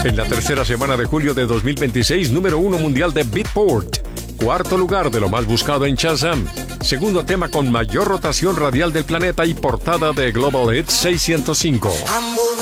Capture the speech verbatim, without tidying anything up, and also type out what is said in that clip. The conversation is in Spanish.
En la tercera semana de julio de dos mil veintiséis, número uno mundial de Beatport. Cuarto lugar de lo más buscado en Shazam. Segundo tema con mayor rotación radial del planeta y portada de Global Hits seiscientos cinco.